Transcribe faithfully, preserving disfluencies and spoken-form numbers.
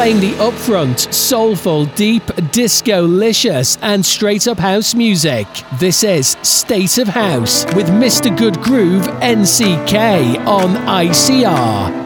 playing the upfront, soulful, deep, disco-licious and straight-up house music. This is State of House with Mister Good Groove N C K on I C R.